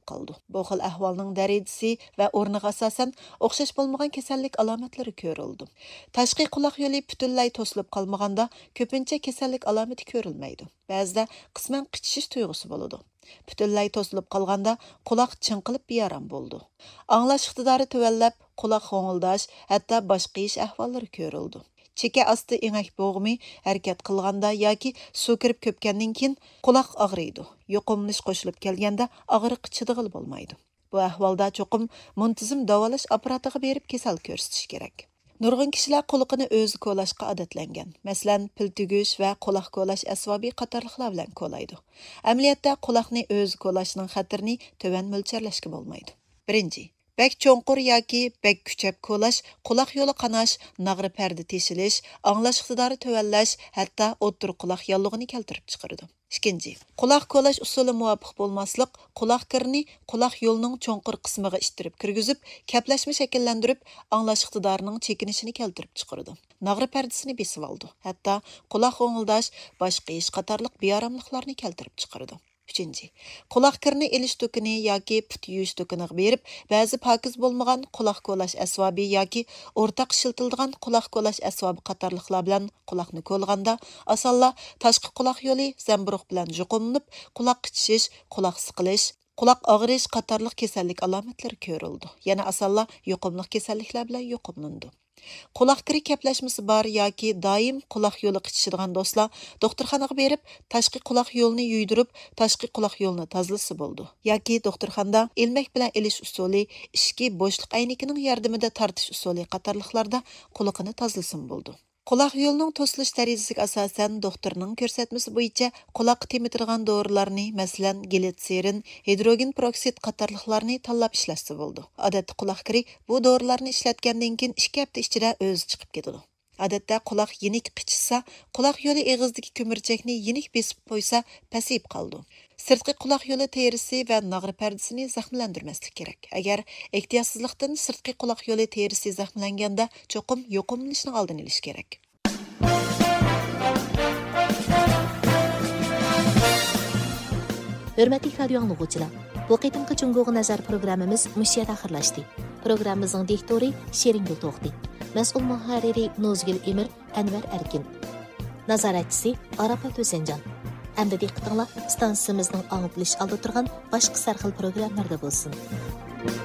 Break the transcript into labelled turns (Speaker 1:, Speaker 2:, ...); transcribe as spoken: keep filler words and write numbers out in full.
Speaker 1: qoldi. Bu xil ahvolning darajasi va o'rniga asosan o'xshash bo'lmagan kasallik alomatlari ko'rildi. Tashqi quloq yo'li butunlay to'silib qolmaganda ko'pincha kasallik alomati ko'rilmaydi. Ba'zida qisman qichish tuyg'usi bo'ladi. Butunlay to'silib qolganda quloq chinqilib bearam bo'ldi. Anglash iqtidori tuvallab, quloq g'o'ngildash, hatto boshqayish ahvollari ko'rildi. Cheka osti engak bo'g'mi harakat qilganda yoki suv kirib ko'pgandan keyin quloq og'riydi. Yuqumlish qo'shilib kelganda og'riq chidig'il bo'lmaydi. Bu ahvolda cho'qim muntazam davolash apparatiga berib kasal ko'rsatish kerak. Nurg'un kishilar quloqini o'zi ko'lashga odatlangan. Masalan, pil tugish va quloq ko'lash asbobiy qatorliqlar bilan ko'laydi. Amaliyotda quloqni o'zi ko'lashning xatarini to'van mo'lcharlashga bo'lmaydi. Birinchi, bak cho'nqur yoki bak kuchab ko'lash, quloq yo'li qanash, nag'ri parda teshilish, anglash iqtidori tuvallash, hatto o'ttir quloq yallig'ini keltirib chiqaradi. Ikkinchi, quloq ko'lash usuli muvofiq bo'lmaslik, quloq kirini quloq yo'lining cho'nqur qismiga ishtirib kirgizib, kaplashma shakllantirib, anglash iqtidorining chekinishini keltirib chiqaradi. Nag'ri pardasini besib oldi. Hatto quloq g'o'ngildash, boshqa ish qatorliq bearamliklarni keltirib chiqaradi. Uchinchi, quloq kirini elish to'kini yoki put yuyish to'kiniga berib, ba'zi pokiz bo'lmagan quloq ko'lash asbobi yoki o'rtaq ishiltiladigan quloq ko'lash asbobi qatorliqlar bilan quloqni ko'lganda, osonla tashqi quloq yo'li zamburug' bilan juqumlanib, quloq qichish, quloq siqilish, quloq og'rish qatorliq kasallik alomatlari ko'rildi. Yana osonla yuqumli kasalliklar bilan yuqumlandi. Quloq kiri kaplashmasi bor yoki doim quloq yo'li qichishadigan do'stlar doktorxonaga berib, tashqi quloq yo'lini yuydirib, tashqi quloq yo'lini tozalasa bo'ldi. Yoki doktorxonada ilmak bilan elish usuli, ishki bo'shliq aynikining yordamida tortish usuli qatorliqlarda quloqini tozalasin bo'ldi. Quloq yo'lining to'silish darajasiga asosan doktorning ko'rsatmasi bo'yicha quloqqa temirtirgan dorilarni, masalan, glitserin, hidrogen peroksid qatorliqlarni tanlab ishlashsa bo'ldi. Odatda quloq kiri bu dorilarni ishlatgandan keyin ikki hafta ichida o'zi chiqib ketadi. Odatda quloq yenik qichishsa, quloq yo'li eg'izdagi ko'mirchakni yenik besib qo'ysa, pasayib qoldi. Sirtqi quloq yo'li terisi va nag'ri pardasini zaxmlantirmaslik kerak. Agar ehtiyotsizlikdan sirtqi quloq yo'li terisi zaxmlanganda cho'qim yuqumlanishning oldini olish kerak.
Speaker 2: Hörmətli radio anlıqçılar, bu qitimqi Cungo'ga nazar programmamiz mush yerda oxirlashdi. Programmamizning diktori Sheringul To'xti, mas'ul muharriri Nozgul Emir, Anvar Erkin, nazoratchisi Arafat O'senjon. Әмді диққатыңлар станциямыздың аңытылыш алды тұрған башқы сарқыл программларда болсын.